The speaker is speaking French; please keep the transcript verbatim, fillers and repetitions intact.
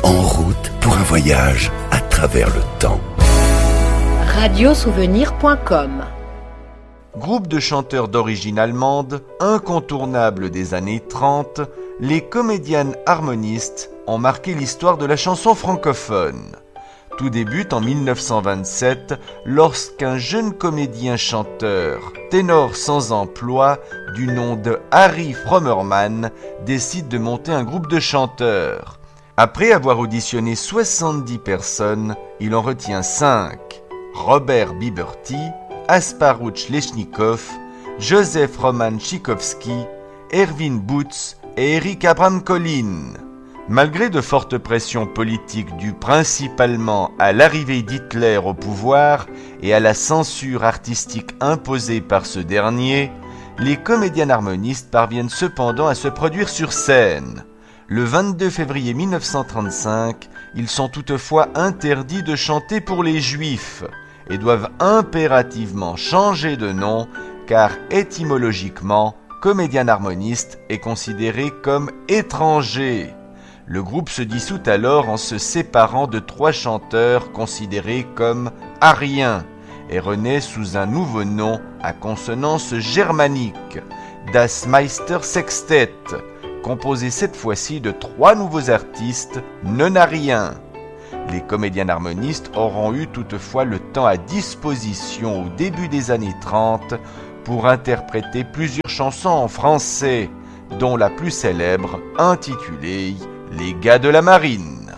En route pour un voyage à travers le temps. radio souvenir point com. Groupe de chanteurs d'origine allemande, incontournable des années trente, les Comédiennes Harmonistes ont marqué l'histoire de la chanson francophone. Tout débute en mille neuf cent vingt-sept lorsqu'un jeune comédien-chanteur, ténor sans emploi, du nom de Harry Frommermann, décide de monter un groupe de chanteurs. Après avoir auditionné soixante-dix personnes, il en retient cinq. Robert Biberty, Asparuch Lechnikov, Joseph Roman Tchaikovsky, Erwin Butz et Eric Abraham Collin. Malgré de fortes pressions politiques dues principalement à l'arrivée d'Hitler au pouvoir et à la censure artistique imposée par ce dernier, les Comédiennes Harmonistes parviennent cependant à se produire sur scène. Le vingt-deux février mille neuf cent trente-cinq, ils sont toutefois interdits de chanter pour les Juifs et doivent impérativement changer de nom car étymologiquement, Comédiennes Harmonistes est considéré comme étranger. Le groupe se dissout alors en se séparant de trois chanteurs considérés comme ariens et renaît sous un nouveau nom à consonance germanique, Das Meister Sextet, composé cette fois-ci de trois nouveaux artistes non-ariens. Les Comédiennes Harmonistes auront eu toutefois le temps à disposition au début des années trente pour interpréter plusieurs chansons en français, dont la plus célèbre intitulée « Les gars de la marine ».